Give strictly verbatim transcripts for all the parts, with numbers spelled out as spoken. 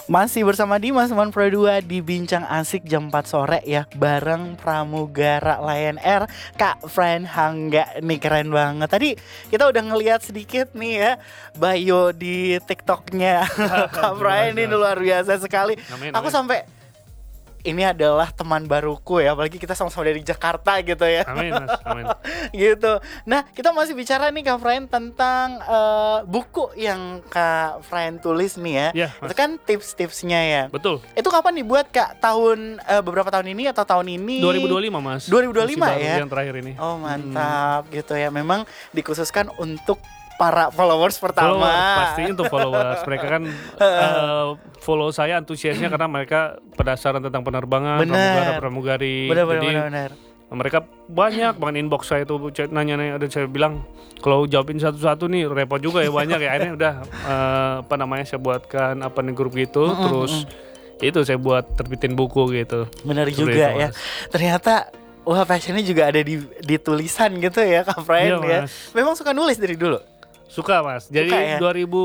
Masih bersama Dimas teman Pro dua di Bincang Asik jam empat sore ya, bareng pramugara Lion Air Kak Fren Hangga nih, keren banget. Tadi kita udah ngelihat sedikit nih ya bio di TikToknya Kak Fren ini luar biasa sekali. Amin, Aku amin. sampai ini adalah teman baruku ya, apalagi kita sama-sama dari Jakarta gitu ya. Amin mas, amin. Gitu. Nah, kita masih bicara nih Kak Fren tentang uh, buku yang Kak Fren tulis nih ya. Iya, Itu Mas. kan tips-tipsnya ya. Betul. Itu kapan dibuat Kak? Tahun uh, beberapa tahun ini atau tahun ini? dua ribu dua puluh lima mas. dua ribu dua puluh lima Masih baru ya? Yang terakhir ini. Oh mantap gitu ya. Memang dikhususkan untuk para followers pertama. Followers, pasti untuk followers. Mereka kan uh, follow saya antusiasnya karena mereka penasaran tentang penerbangan, Bener. pramugara, pramugari. Benar benar Jadi benar, benar. mereka banyak banget inbox saya tuh nanya-nanya, dan saya bilang kalau jawabin satu-satu nih repot juga ya, banyak ya. Akhirnya udah uh, apa namanya saya buatkan apa nih grup gitu, Mm-mm, terus itu saya buat terbitin buku gitu. Benar Seperti juga itu, ya. Mas. Ternyata wah, passionnya juga ada di di tulisan gitu ya Kak Fren Iya, ya. Mas. Memang suka nulis dari dulu. Suka mas. Jadi Suka, ya? dua ribu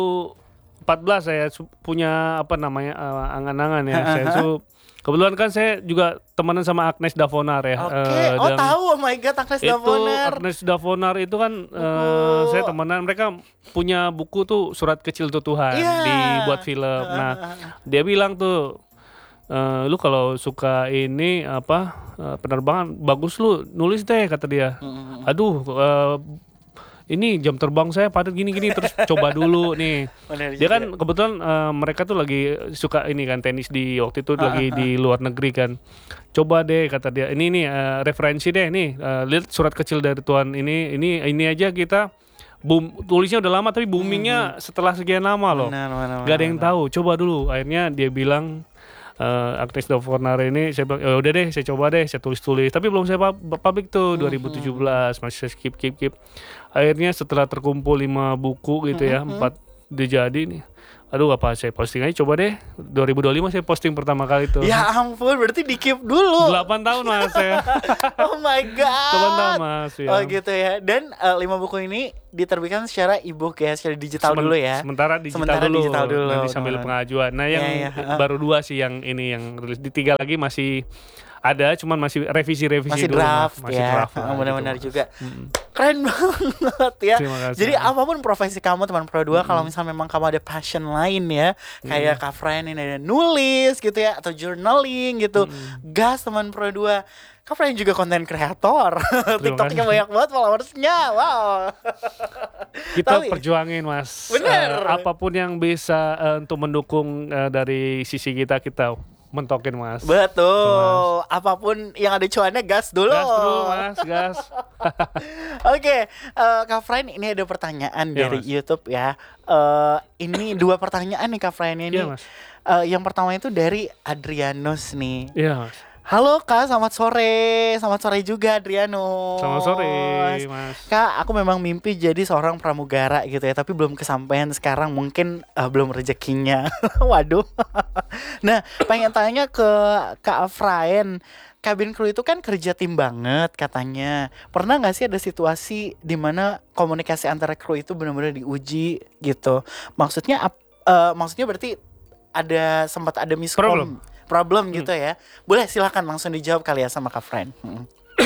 empat belas saya su- punya apa namanya uh, angan-angan ya. Saya su- kebetulan kan saya juga temenan sama Agnes Davonar ya. Oke. Eh, Oh dan tahu, oh my god, Agnes itu Davonar. Agnes Davonar itu kan eh, Buku. saya temenan, mereka punya buku tuh Surat Kecil Untuk Tuhan, Iya. dibuat film. Nah, dia bilang tuh eh, lu kalau suka ini apa eh, penerbangan bagus lu nulis deh, kata dia. Mm-mm. Aduh eh, ini jam terbang saya padat gini-gini, terus coba dulu nih. Benar Dia juga. kan kebetulan eh, mereka tuh lagi suka ini kan tenis di waktu itu lagi di luar negeri kan. Coba deh, kata dia. Ini nih eh, referensi deh nih. eh, lihat Surat Kecil Dari Tuhan ini. Ini ini aja kita boom, tulisnya udah lama tapi boomingnya setelah sekian lama loh. Benar, benar, Gak ada yang benar. tahu. Coba dulu. Akhirnya dia bilang eh, Agnes Davonar ini, saya bilang ya udah deh, saya coba deh, saya tulis-tulis. Tapi belum saya pub- publik tuh dua ribu tujuh belas, masih saya skip skip skip. Akhirnya setelah terkumpul lima buku gitu ya, empat udah jadi nih. Aduh, apa saya posting aja, coba deh. dua ribu dua puluh lima saya posting pertama kali tuh. Ya ampun, berarti di keep dulu. delapan tahun mas saya. Oh my god. delapan tahun mas ya. Oh gitu ya. Dan eh, lima buku ini diterbitkan secara e-book ya, secara digital Semen- dulu ya. Sementara digital Sementara dulu, digital dulu, nanti sambil teman-teman. pengajuan. Nah yang Iya, iya. baru dua sih yang ini yang rilis. Di tiga lagi masih ada, cuman masih revisi-revisi Masih dulu. draft Mas. Masih ya. draft lah, Oh, benar-benar gitu, Mas. juga. Mm-mm. Keren banget ya. Terima kasih, Jadi Mas. apapun profesi kamu teman Pro dua, kalau misalnya memang kamu ada passion lain ya, kayak Kak Fren ini ada nulis gitu ya, atau journaling gitu, gas teman Pro dua. Kak Fren juga konten kreator. TikToknya kasih. banyak banget followersnya. Wow. Kita Tapi- perjuangin mas. Bener. Eh, apapun yang bisa eh, untuk mendukung eh, dari sisi kita, kita mentokin mas. Betul. Apapun yang ada cuannya gas dulu. Gas dulu mas, gas. Oke, eh, Kak Fren, ini ada pertanyaan Iya, dari Mas. YouTube ya. Eh, ini dua pertanyaan nih Kak Fren ini. Iya mas. Eh, yang pertama itu dari Adrianus nih. Iya mas. Halo Kak, selamat sore. Selamat sore juga Adrianus. Selamat sore mas. Kak, aku memang mimpi jadi seorang pramugara gitu ya, tapi belum kesampaian sekarang, mungkin eh, belum rezekinya. Waduh. Nah, pengen tanya ke Kak Fren, kabin kru itu kan kerja tim banget katanya. Pernah nggak sih ada situasi di mana komunikasi antara kru itu benar-benar diuji gitu? Maksudnya ap- eh, maksudnya berarti ada sempat ada miskom Problem. problem gitu ya. Boleh silakan langsung dijawab kali ya sama Kak Fren. Hmm.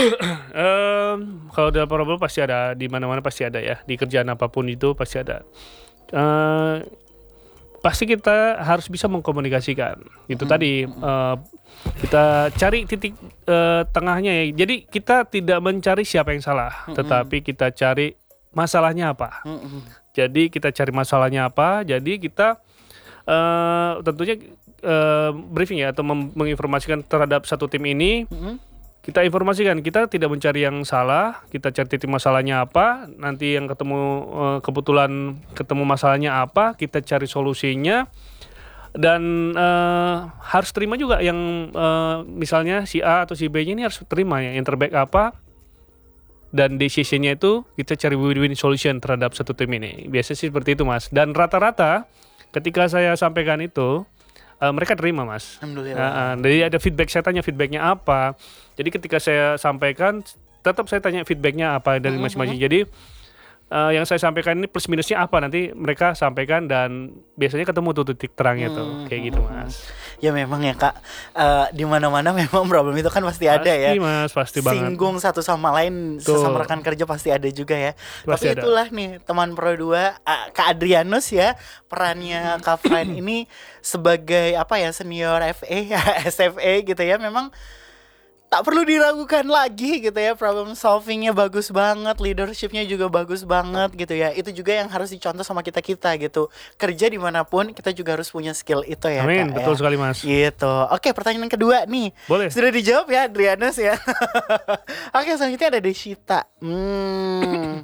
Em, kalau dalam problem pasti ada, di mana-mana pasti ada ya, di kerjaan apapun itu pasti ada. Eh, pasti kita harus bisa mengkomunikasikan itu tadi, eh, kita cari titik eh, tengahnya ya. Jadi kita tidak mencari siapa yang salah, tetapi kita cari masalahnya apa. Mm-mm. Jadi kita cari masalahnya apa. Jadi kita eh, tentunya eh, briefing ya, atau mem- menginformasikan terhadap satu tim ini. Mm-mm. Kita informasikan, kita tidak mencari yang salah, kita cari titik masalahnya apa, nanti yang ketemu eh, kebetulan ketemu masalahnya apa, kita cari solusinya, dan eh, harus terima juga yang eh, misalnya si A atau si B-nya ini harus terima ya, yang terbaik apa, dan decision-nya itu kita cari win-win solution terhadap satu tim ini. Biasanya sih seperti itu mas, dan rata-rata ketika saya sampaikan itu, Uh, mereka terima mas. Alhamdulillah. Uh, uh, jadi ada feedback, saya tanya feedbacknya apa. Jadi ketika saya sampaikan, tetap saya tanya feedbacknya apa dari masing-masing. Jadi uh, yang saya sampaikan ini plus minusnya apa, nanti mereka sampaikan dan biasanya ketemu tuh titik terangnya tuh, Hmm, kayak hmm, gitu hmm. Mas. Ya memang ya Kak, eh, di mana-mana memang problem itu kan pasti ada ya. Pasti Mas, pasti banget. Singgung satu sama lain, Tuh. sesama rekan kerja pasti ada juga ya. Pasti Tapi ada. itulah nih teman Pro dua, ah, Kak Adrianus ya, perannya Kak Fran ini sebagai apa ya, senior F A, S F A gitu ya. Memang tak perlu diragukan lagi gitu ya, problem solvingnya bagus banget, leadershipnya juga bagus banget gitu ya. Itu juga yang harus dicontoh sama kita-kita gitu. Kerja dimanapun kita juga harus punya skill itu ya Amin, Kak, betul ya. sekali Mas. Gitu. Oke, pertanyaan kedua nih. Boleh. Sudah dijawab ya Adrianus ya. Oke, selanjutnya ada Deshita. Hmm.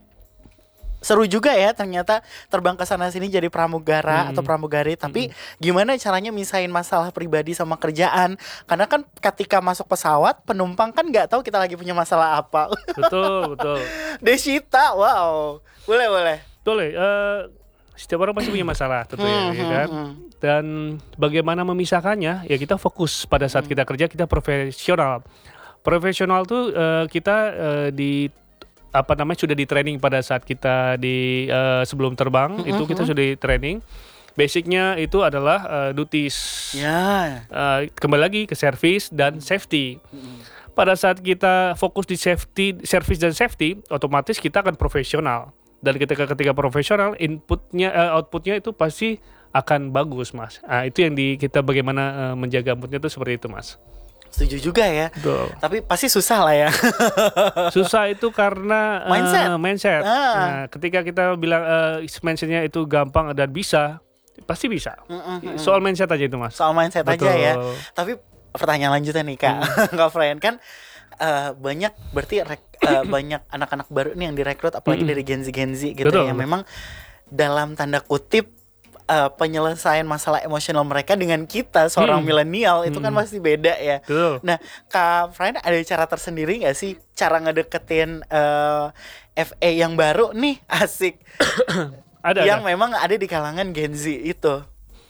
Seru juga ya ternyata terbang ke sana sini jadi pramugara Hmm. atau pramugari. Tapi gimana caranya misahin masalah pribadi sama kerjaan? Karena kan ketika masuk pesawat penumpang kan nggak tahu kita lagi punya masalah apa. Betul, betul. Deshita, wow, boleh boleh. Betul ya, eh, setiap orang pasti punya masalah tentunya, Hmm, ya hmm, kan? hmm. Dan bagaimana memisahkannya? Ya kita fokus pada saat kita kerja, kita profesional. Profesional tuh eh, kita eh, di apa namanya sudah di training pada saat kita di eh, sebelum terbang, itu kita sudah di training. Basicnya itu adalah eh, duties. Ya. Eh, kembali lagi ke service dan safety. Pada saat kita fokus di safety, service dan safety, otomatis kita akan profesional. Dan ketika ketika profesional, inputnya, eh, outputnya itu pasti akan bagus, Mas. Nah, itu yang di kita bagaimana eh, menjaga moodnya itu seperti itu, Mas. Setuju juga ya. Betul. Tapi pasti susah lah ya. Susah itu karena eh, Mindset. mindset. Ah. Nah, ketika kita bilang eh, mindsetnya itu gampang dan bisa, pasti bisa. Mm-mm, Soal mindset aja itu, Mas. Soal mindset Betul. aja ya. Tapi pertanyaan lanjutan nih Kak, Kak Fran, kan eh, banyak berarti rek- eh, banyak anak-anak baru nih yang direkrut, apalagi Mm-mm. dari Gen Z Gen Z gitu Betul, ya, yang betul. memang dalam tanda kutip eh, penyelesaian masalah emosional mereka dengan kita seorang Hmm. milenial itu kan Hmm. pasti beda ya. Betul. Nah, Kak Fran ada cara tersendiri nggak sih cara ngedeketin eh, F A yang baru nih, asik, Ada, yang ada. memang ada di kalangan Gen Z itu?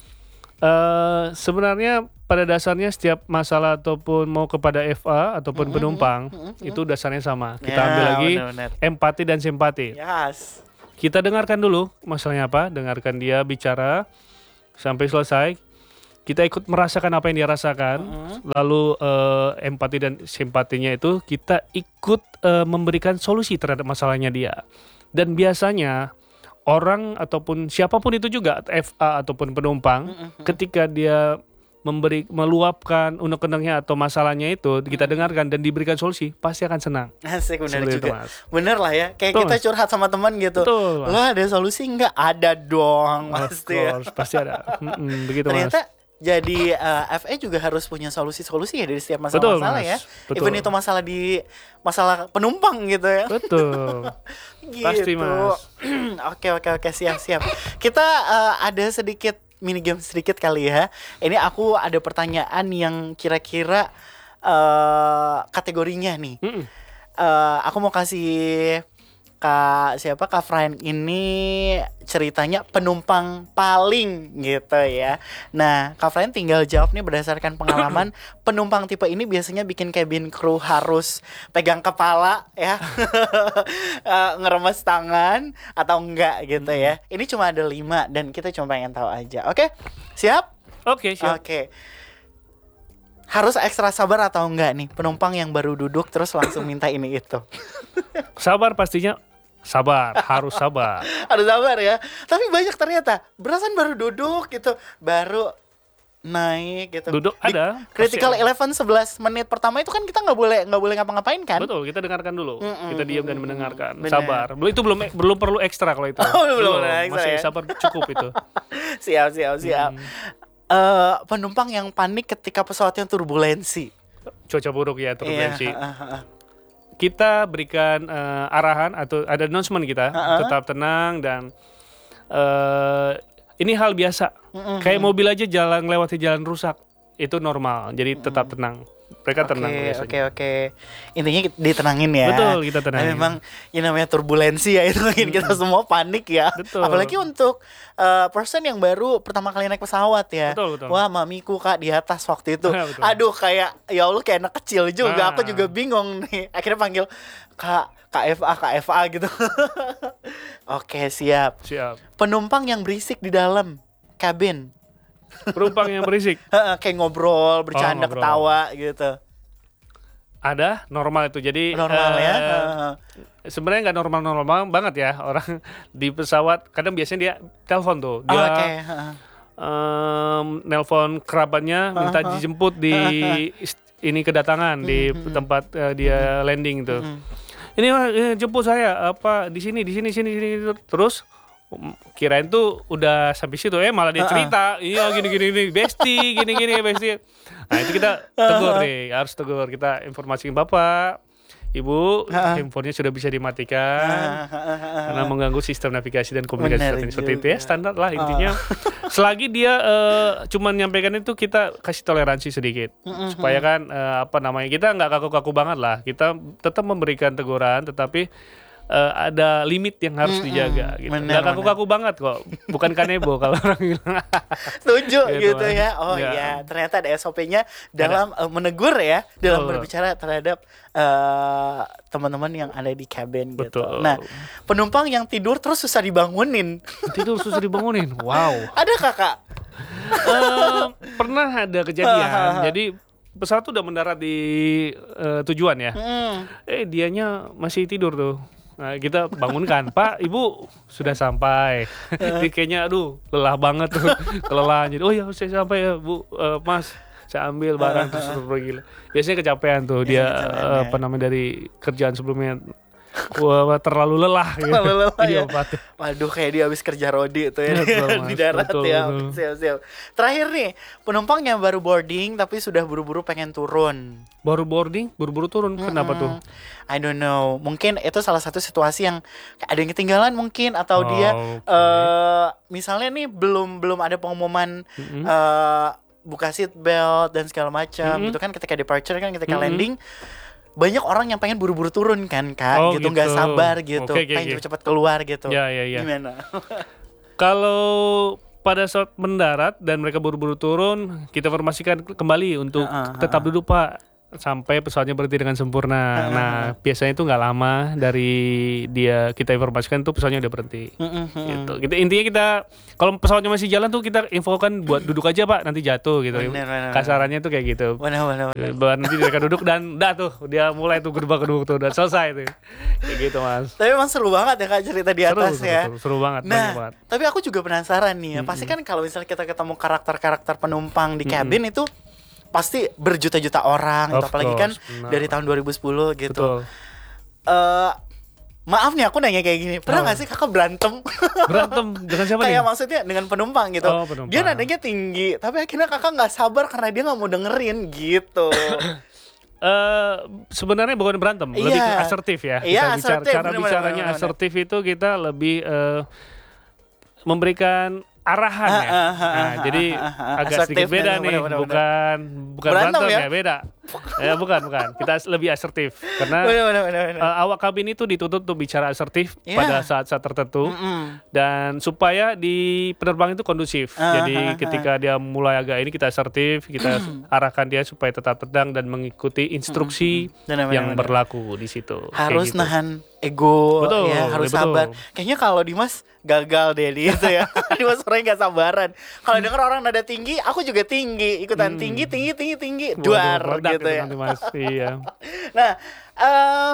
Eh, sebenarnya pada dasarnya setiap masalah ataupun mau kepada F A ataupun penumpang itu dasarnya sama. Kita Ya, ambil lagi benar-benar. empati dan simpati. Yes. Kita dengarkan dulu masalahnya apa, dengarkan dia bicara sampai selesai. Kita ikut merasakan apa yang dia rasakan. Lalu eh, empati dan simpatinya itu kita ikut eh, memberikan solusi terhadap masalahnya dia. Dan biasanya orang ataupun siapapun itu juga F A ataupun penumpang ketika dia memberi meluapkan unek-uneknya atau masalahnya itu kita dengarkan dan diberikan solusi, pasti akan senang. Asik, bener Seperti itu, juga. Mas. Bener lah ya. Kayak Betul, kita Mas. curhat sama teman gitu. Betul, Mas. Lo ada solusi nggak? Ada dong, Of pasti ya. course, pasti ada. Mm-mm, begitu, Ternyata Mas. jadi eh, F A juga harus punya solusi-solusi ya dari setiap Betul, masalah-masalah Mas. ya. Betul. Even itu masalah di masalah penumpang gitu ya. Betul. Gitu. Pasti, Mas. Oke oke oke, siap siap. Kita eh, ada sedikit mini game sedikit kali ya. Ini aku ada pertanyaan yang kira-kira eh, kategorinya nih. Mm-mm. Eh, aku mau kasih Kak siapa Kak Fran ini ceritanya penumpang paling gitu ya. Nah, Kak Fran tinggal jawab nih berdasarkan pengalaman. Penumpang tipe ini biasanya bikin cabin crew harus pegang kepala ya. Eh, ngeremes tangan atau enggak gitu ya. Ini cuma ada lima dan kita cuma pengen tahu aja. Oke? Siap? Oke, siap. Oke. Harus ekstra sabar atau enggak nih penumpang yang baru duduk terus langsung minta ini itu? Sabar pastinya. Sabar, harus sabar. Harus sabar ya. Tapi banyak ternyata berasan baru duduk gitu, baru naik gitu. Duduk Di ada. Critical pasti ada. eleven sebelas menit pertama itu kan kita nggak boleh nggak boleh ngapa-ngapain kan? Betul, kita dengarkan dulu. Mm-mm, Kita diam dan mm-mm, mendengarkan. bener. Sabar. Belum itu belum belum perlu ekstra kalau itu. Oh, belum perlu ekstra Masih ya? sabar cukup itu. Siap siap siap. Hmm. Eh, penumpang yang panik ketika pesawatnya turbulensi. Cuaca buruk ya, turbulensi. Iya, ah, ah, ah. Kita berikan eh, arahan atau ada announcement kita, Uh-uh. tetap tenang dan eh, ini hal biasa. Mm-mm. Kayak mobil aja jalan lewati jalan rusak, itu normal. Jadi tetap tenang. mereka Oke, tenang biasanya. oke, oke. Intinya kita ditenangin ya. Betul, kita Tapi tenangin. memang yang namanya turbulensi ya itu bikin kita semua panik ya. Betul. Apalagi untuk uh, person yang baru pertama kali naik pesawat ya. Betul, betul. Wah, mamiku Kak di atas waktu itu. Betul. Aduh, kayak ya Allah kayak anak kecil juga. Nah. Aku juga bingung nih. Akhirnya panggil Kak K F A K F A gitu. Oke, siap. Siap. Penumpang yang berisik di dalam kabin. Penumpang yang berisik. Heeh, kayak ngobrol, bercanda, ngobrol. ketawa gitu. Ada normal itu. Jadi Normal ya. eh, Heeh. sebenarnya nggak normal-normal banget ya orang di pesawat. Kadang biasanya dia telepon tuh. Oh, Dia oke. Heeh. em, nelpon kerabatnya minta dijemput di ist- ini kedatangan di tempat eh, dia landing tuh. Ini Mas, eh, jemput saya apa di sini di sini sini sini terus um, kirain tuh udah sampai situ eh malah dia cerita iya gini gini gini besti gini gini besti. Nah itu kita tegur nih, harus tegur, kita informasikan Bapak Ibu, handphonenya sudah bisa dimatikan karena mengganggu sistem navigasi dan komunikasi Benar saat ini. Seperti itu juga. ya, standar lah intinya. Selagi dia eh, cuman nyampaikan itu, kita kasih toleransi sedikit supaya kan eh, apa namanya, kita nggak kaku-kaku banget lah. Kita tetap memberikan teguran, tetapi eh, ada limit yang harus dijaga. Gitu. Benar, Nggak kaku-kaku banget kok, bukan kanebo kalau orang bilang. Setuju Gitu, gitu Mas. ya. Oh Ya. ya, ternyata ada S O P-nya dalam eh, menegur ya, dalam Betul. berbicara terhadap eh, teman-teman yang ada di cabin gitu. Betul. Nah, penumpang yang tidur terus susah dibangunin. Tidur susah dibangunin. Wow. Ada Kakak? Eh, pernah ada kejadian. Jadi pesawat tuh udah mendarat di eh, tujuan ya. Hmm. Eh dianya masih tidur tuh. Nah, kita bangunkan, Pak, Ibu sudah sampai. Dia kayaknya aduh lelah banget tuh, kelelahan. Jadi oh ya saya sampai ya Bu, Eh, Mas saya ambil barang terus terus pergi. Biasanya kecapean tuh dia kecapean, eh, ya. apa namanya dari kerjaan sebelumnya. Wah, terlalu lelah gitu. Terlalu lelah, Iya, ya. Pak. Waduh, kayak dia habis kerja rodi tuh ya Betul, di Mas. darat Betul, ya. betul. Siap, siap. Terakhir nih, penumpang yang baru boarding tapi sudah buru-buru pengen turun. Baru boarding, buru-buru turun. Kenapa tuh? I don't know. Mungkin itu salah satu situasi yang kayak ada yang ketinggalan mungkin, atau Oh, dia oke. eh misalnya nih belum belum ada pengumuman Mm-mm. eh buka seat belt dan segala macam. Mm-mm. Itu kan ketika departure kan, ketika Mm-mm. landing banyak orang yang pengen buru-buru turun kan, Kak. Oh, gitu, nggak gitu. sabar gitu. Oke, oke, pengen oke. cepet-cepet keluar gitu. Ya, ya, ya. Gimana? Kalau pada saat mendarat dan mereka buru-buru turun, kita informasikan kembali untuk Ha, ha, ha. tetap duduk Pak sampai pesawatnya berhenti dengan sempurna. Nah biasanya itu nggak lama dari dia kita informasikan tuh pesawatnya udah berhenti. Gitu. Kita intinya kita kalau pesawatnya masih jalan tuh kita infokan buat duduk aja Pak, nanti jatuh gitu. Bener, bener, Kasarannya tuh kayak gitu. Benar, benar, benar. Bahwa nanti mereka duduk dan dah tuh dia mulai tuh gerbang-gerbang tuh udah selesai tuh. Kayak gitu Mas. Tapi emang seru banget ya Kak cerita di Seru, atas seru, ya. seru, seru banget, banyak Nah, banget. tapi aku juga penasaran nih ya. Pasti kan kalau misalnya kita ketemu karakter-karakter penumpang di cabin itu pasti berjuta-juta orang, gitu. Of Apalagi kan course, benar. dari tahun dua ribu sepuluh gitu. Betul. Eh, maaf nih aku nanya kayak gini. Pernah Oh. nggak sih Kakak berantem? Berantem dengan siapa Kayak nih? maksudnya dengan penumpang gitu. Oh, penumpang. Dia nadanya tinggi, tapi akhirnya Kakak nggak sabar karena dia nggak mau dengerin gitu. Eh sebenarnya bukan berantem, lebih ke Iya. asertif ya. Iya, Kita bicara, asertif, cara bener, bicaranya bener, bener, bener. asertif itu kita lebih eh, memberikan arahan Ah, ya. ah, ah, Nah, ah, jadi ah, ah, ah. agak Asertif, sedikit beda bener, nih, bener, bener, bukan bukan Berantem berantem, ya? ya, beda. Ya bukan, bukan. Kita lebih asertif karena Bener, bener, bener, bener. eh, awak kabin itu dituntut untuk bicara asertif Iya. pada saat-saat tertentu. Mm-mm. Dan supaya di penerbangan itu kondusif. Ah, Jadi ah, ah. ketika dia mulai agak ini kita asertif, kita arahkan dia supaya tetap tenang dan mengikuti instruksi Benar, benar, yang benar. berlaku di situ. Kayak Harus gitu. nahan ego, Betul, ya harus betul. sabar. Kayaknya kalau Dimas gagal deh di itu ya. Dimas orangnya nggak sabaran. Kalau denger orang nada tinggi, aku juga tinggi, ikutan tinggi, tinggi, tinggi, tinggi, Waduh, duar meledak gitu itu ya. nanti, Mas. Iya. Nah, eh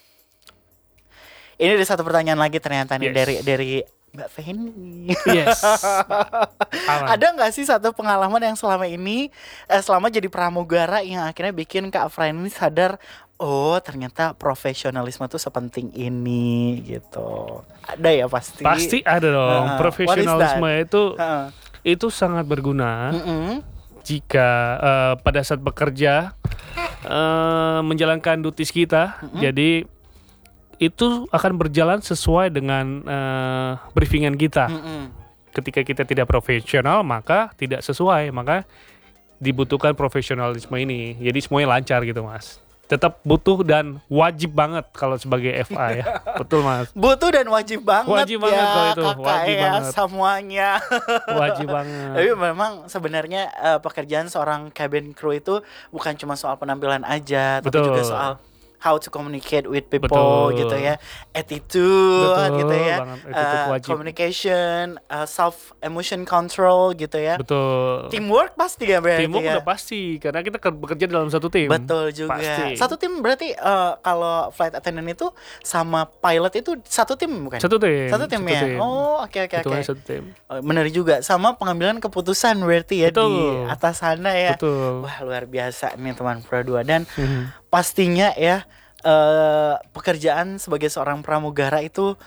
ini ada satu pertanyaan lagi ternyata nih Yes. dari dari Mbak Feni. Yes. Aman. Ada nggak sih satu pengalaman yang selama ini, eh, selama jadi pramugara yang akhirnya bikin Kak Fren ini sadar, oh ternyata profesionalisme tuh sepenting ini gitu. Ada ya pasti. Pasti ada dong. Uh, Profesionalisme what is itu Heeh. itu sangat berguna Mm-mm. jika eh, pada saat bekerja eh, menjalankan duties kita. Jadi itu akan berjalan sesuai dengan eh, briefingan kita. Mm-mm. Ketika kita tidak profesional maka tidak sesuai, maka dibutuhkan profesionalisme ini. Jadi semuanya lancar gitu Mas. Tetap butuh dan wajib banget kalau sebagai F A ya. Betul Mas. Butuh dan wajib banget Wajib ya banget kalau itu. kakak Wajib ya banget. semuanya. Wajib banget. Tapi memang sebenarnya eh, pekerjaan seorang cabin crew itu bukan cuma soal penampilan aja, tapi Betul. juga soal how to communicate with people Betul. gitu ya, attitude Betul gitu ya, banget, attitude eh, wajib. communication, eh, self emotion control gitu ya, Betul. teamwork pasti ya berarti Teamwork ya. udah pasti karena kita ker- bekerja dalam satu tim. Betul juga. Pasti. Satu tim berarti eh, kalau flight attendant itu sama pilot itu satu tim bukan? Satu tim. Satu tim ya. Oh, oke oke oke. Hitungannya satu tim. Oh, benar juga, sama pengambilan keputusan berarti ya di Betul. atas sana ya. Betul. Wah, luar biasa nih teman Pro dua. Dan Mhm. pastinya ya eh, pekerjaan sebagai seorang pramugara itu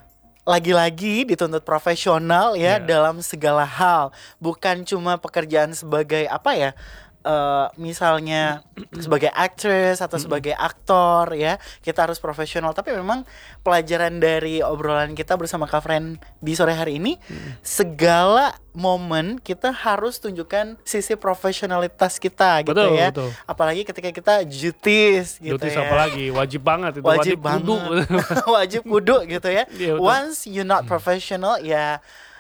lagi-lagi dituntut profesional ya Iya. dalam segala hal. Bukan cuma pekerjaan sebagai apa ya, eh, misalnya sebagai actress atau sebagai aktor ya, kita harus profesional. Tapi memang pelajaran dari obrolan kita bersama Kak Fren di sore hari ini, segala momen kita harus tunjukkan sisi profesionalitas kita gitu Betul, ya. betul. Apalagi ketika kita jutis gitu Duties ya. apalagi wajib banget itu Wajib, kudu. banget. Wajib kudu gitu ya. Iya, betul. Once you not professional ya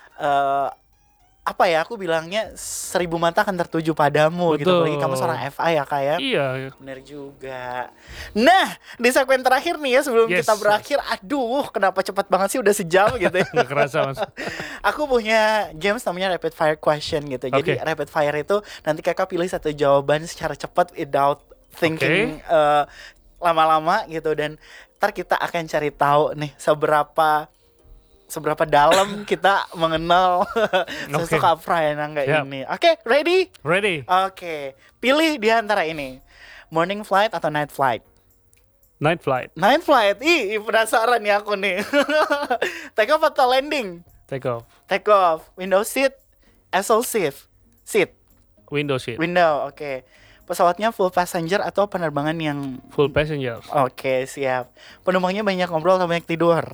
eh, apa ya, aku bilangnya seribu mata akan tertuju padamu gitu. Betul. Apalagi kamu seorang F I ya Kak ya. Iya. Bener juga. Nah, di segmen terakhir nih ya sebelum Yes, kita berakhir, aduh kenapa cepat banget sih, udah sejam gitu ya. Nggak kerasa Mas. Aku punya games namanya rapid fire question gitu. Jadi Oke. rapid fire itu nanti kakak pilih satu jawaban secara cepat without thinking eh, lama-lama gitu, dan ntar kita akan cari tahu nih seberapa seberapa dalam kita mengenal sosok Oke. Kak Brian Angga Siap. ini. Oke, ready? Ready? Oke, pilih di antara ini. Morning flight atau night flight? Night flight. Night flight. Ih, penasaran ya aku nih. Take off atau landing? Take off. Take off. Window seat, S L seat. Seat. Window seat. Window, oke. Pesawatnya full passenger atau penerbangan yang Full passenger. oke, siap. Penumpangnya banyak ngobrol atau banyak tidur?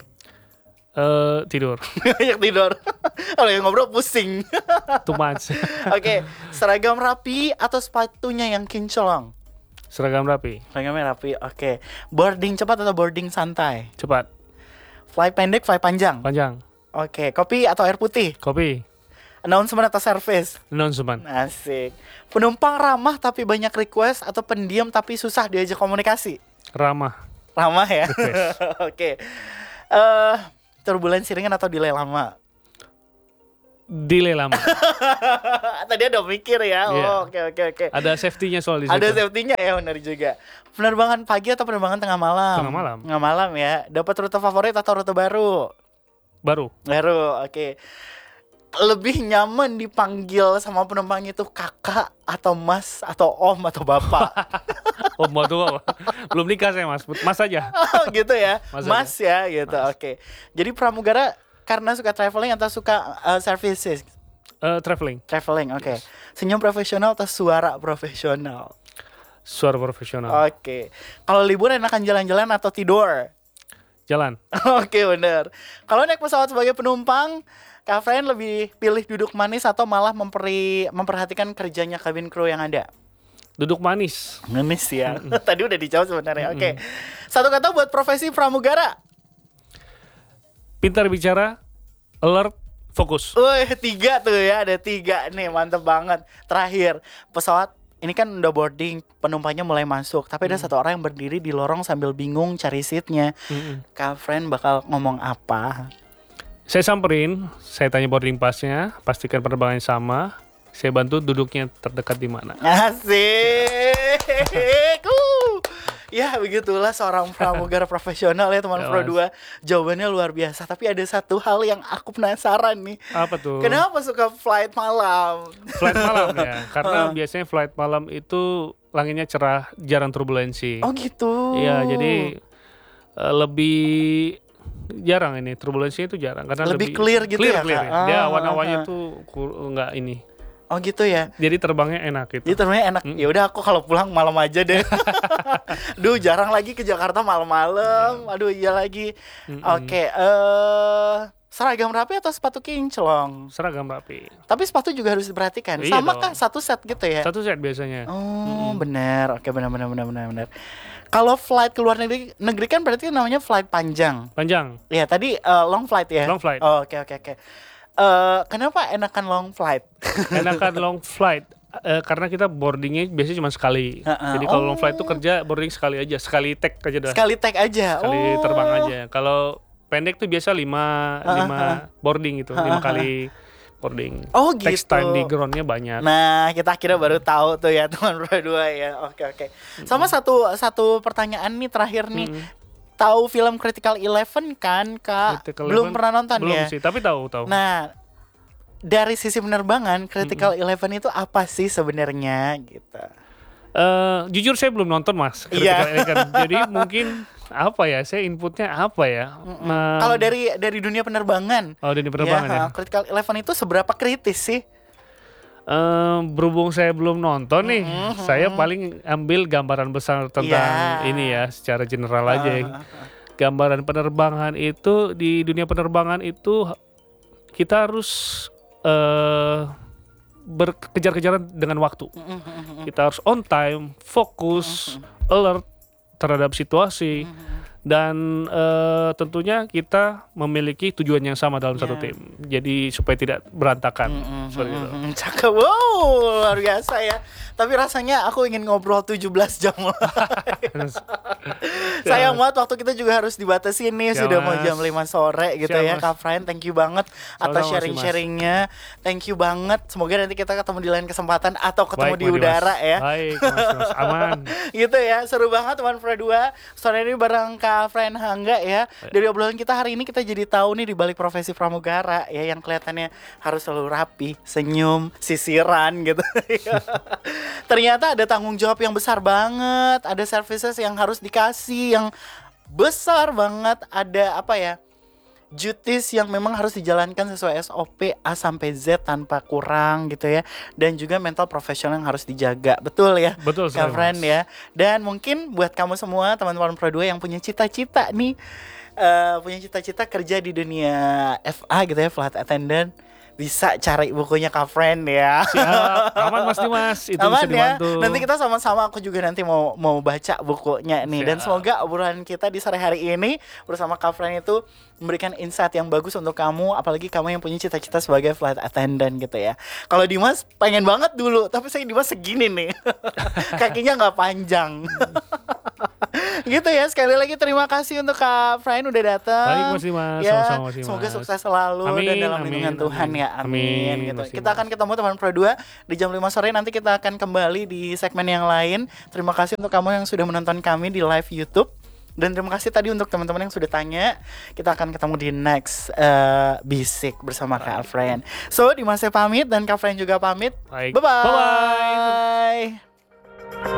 Eh tidur. Banyak tidur. Kalau yang ngobrol pusing. Too much. Oke, seragam rapi atau sepatunya yang kinclong? Seragam rapi. Seragamnya rapi, oke. Boarding cepat atau boarding santai? Cepat. Flight pendek, flight panjang? Panjang. Oke, kopi atau air putih? Kopi. Announcement atau service? Announcement. Asik. Penumpang ramah tapi banyak request atau pendiam tapi susah diajak komunikasi? Ramah. Ramah ya. Request. Oke. Eh, turbulensi ringan atau delay lama? Delay lama. Tadi ada mikir ya. Iya. Oh, oke oke oke. Ada safety-nya soal di situ. Ada safety-nya ya, benar juga. Penerbangan pagi atau penerbangan tengah malam? Tengah malam. Tengah malam ya. Dapat rute favorit atau rute baru? Baru. Baru, oke. Lebih nyaman dipanggil sama penumpang itu kakak atau mas atau om atau bapak? Oh, mau tuh apa? Belum nikah saya Mas. Mas aja. Oh, gitu ya. Mas Mas, ya gitu. Oke. Jadi pramugara karena suka traveling atau suka uh, services? Eh, traveling. Traveling, oke. Senyum profesional atau suara profesional? Suara profesional. Oke. Kalau libur enakan jalan-jalan atau tidur? Jalan. Oke, bener. Kalau naik pesawat sebagai penumpang, Kak Fren lebih pilih duduk manis atau malah memperi, memperhatikan kerjanya kabin kru yang ada? Duduk manis. Manis ya. Tadi udah dijawab sebenarnya. Oke. Satu kata buat profesi pramugara. Pintar bicara, alert, fokus. Wih, tiga tuh ya, ada tiga nih, mantep banget. Terakhir, pesawat ini kan udah boarding, penumpangnya mulai masuk, tapi ada satu orang yang berdiri di lorong sambil bingung cari seatnya. Mm-mm. Kak Fren bakal ngomong apa? Saya samperin, saya tanya boarding pass-nya, pastikan penerbangannya sama. Saya bantu duduknya terdekat di mana. Asik. Uh. Ya begitulah seorang pramugara profesional ya teman Ya, Pro Mas. dua. Jawabannya luar biasa. Tapi ada satu hal yang aku penasaran nih. Apa tuh? Kenapa suka flight malam? Flight malam ya. Karena Heeh. biasanya flight malam itu langitnya cerah, jarang turbulensi. Oh gitu. Iya, jadi eh, lebih jarang ini turbulensinya itu jarang karena Lebih lebih, clear gitu clear, ya, clear. Kak? Dia Ah, awan-awannya ah. tuh kur- nggak ini. Oh gitu ya. Jadi terbangnya enak gitu. Jadi ternyata enak. Hmm. Ya udah aku kalau pulang malam aja deh. Duh, jarang lagi ke Jakarta malam-malam. Aduh, iya lagi. Mm-mm. Oke, eh Seragam rapi atau sepatu kinclong? Seragam rapi. Tapi sepatu juga harus diperhatikan. Iya Sama dong. kah satu set gitu ya? Satu set biasanya. Oh, benar. Oke, benar benar benar benar benar. Kalau flight ke luar negeri, negeri kan berarti namanya flight panjang. Panjang. Iya, tadi uh, long flight ya. Long flight. Oh, oke oke oke. Eh, kenapa enakan long flight? Enakan long flight eh, karena kita boardingnya biasanya cuma sekali. Ha-ha. Jadi kalau long flight Oh. itu kerja boarding sekali aja, sekali take aja dah. Sekali take aja. Sekali Oh. terbang aja. Kalau pendek tuh biasa lima lima boarding gitu, lima kali boarding. Oh, Takes gitu. time di groundnya banyak. Nah, kita akhirnya baru tahu tuh ya teman berdua ya. Oke oke. Sama satu satu pertanyaan nih terakhir nih. Tahu film Critical Eleven kan, Kak? Critical Belum Eleven pernah nonton belum ya? sih, tapi tahu tahu. Nah, dari sisi penerbangan, Critical Eleven itu apa sih sebenarnya gitu? Eh, jujur saya belum nonton Mas. Iya. Critical Eleven. Jadi mungkin apa ya? Saya inputnya apa ya? Nah, Kalau dari dari dunia penerbangan, oh dari penerbangan ya. ya, Critical Eleven itu seberapa kritis sih? Eh, berhubung saya belum nonton nih, saya paling ambil gambaran besar tentang Iya. ini ya, secara general aja. ya. Gambaran penerbangan itu di dunia penerbangan itu kita harus eh berkejar-kejaran dengan waktu. Kita harus on time, fokus, alert terhadap situasi, dan eh, tentunya kita memiliki tujuan yang sama dalam satu Ya. tim. Jadi supaya tidak berantakan seperti itu. Hmm, cakep, wow, luar biasa ya. Tapi rasanya aku ingin ngobrol tujuh belas jam. Sayang banget waktu kita juga harus dibatasi nih. Ya, Sudah mau Mas. jam lima sore gitu Siap, ya. Mas. Kak Frian, thank you banget atas Sama-sama, sharing-sharingnya. Thank you banget. Semoga nanti kita ketemu di lain kesempatan atau ketemu Baik, di Mas udara Dimas. ya. Baik, Mas, Mas. Aman. Gitu ya, seru banget teman Pro dua. Sore ini bareng Kak Frian Hangga ya. Dari obrolan kita hari ini kita jadi tahu nih di balik profesi pramugara ya yang kelihatannya harus selalu rapi, senyum, sisiran gitu. Ternyata ada tanggung jawab yang besar banget, ada services yang harus dikasih yang besar banget, ada apa ya? Duties yang memang harus dijalankan sesuai S O P A sampai Z tanpa kurang gitu ya. Dan juga mental profesional yang harus dijaga. Betul ya? Betul Kak sekali, Frian Mas. ya. Dan mungkin buat kamu semua teman-teman Pro dua yang punya cita-cita nih, eh, punya cita-cita kerja di dunia F A gitu ya, flight attendant, bisa cari bukunya Kak Frian ya. Siap. Aman Mas Dimas, itu Aman bisa ya. dibantu. Nanti kita sama-sama, aku juga nanti mau mau baca bukunya nih. Dan Siap. semoga obrolan kita di sore hari ini bersama Kak Frian itu memberikan insight yang bagus untuk kamu, apalagi kamu yang punya cita-cita sebagai flight attendant gitu ya. Kalau Dimas pengen banget dulu, tapi saya Dimas segini nih. Kakinya nggak panjang. Gitu ya, sekali lagi terima kasih untuk Kak Frian udah datang. Baik, Mas Dimas. Ya, Sama-sama, Mas Dimas. semoga sukses selalu Amin, dan dalam amin, lindungan Tuhan amin. ya. Amin, Amin, gitu. Mas Kita Dimas. akan ketemu teman Pro dua di jam lima sore, nanti kita akan kembali di segmen yang lain. Terima kasih untuk kamu yang sudah menonton kami di live YouTube. Dan terima kasih tadi untuk teman-teman yang sudah tanya. Kita akan ketemu di next uh, Bisik bersama Kak Frian. So, Dimasnya pamit dan Kak Frian juga pamit. Baik. Bye-bye. Bye-bye.